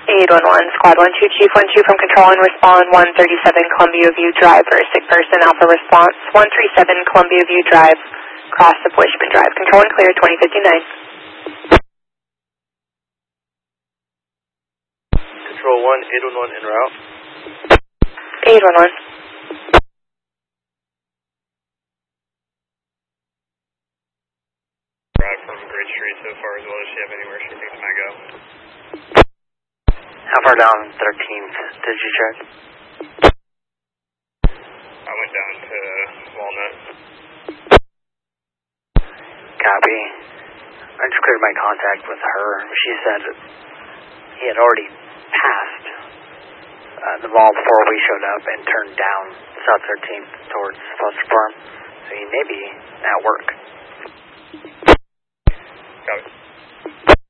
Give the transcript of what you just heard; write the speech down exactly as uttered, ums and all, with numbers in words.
eight one one, Squad one two, Chief one two from Control and Respond one thirty-seven Columbia View Drive for a sick person, Alpha Response one three seven Columbia View Drive, cross of Bushman Drive. Control and clear, twenty fifty-nine. Control one, eight one one en route. eight one one. Drive from Great Street so far as well. Does she have anywhere she thinks might go? How far down thirteenth did you check? I went down to Walnut. Copy. I just cleared my contact with her. She said he had already passed uh, the mall before we showed up and turned down South thirteenth towards Foster Farm. So he may be at work. Copy.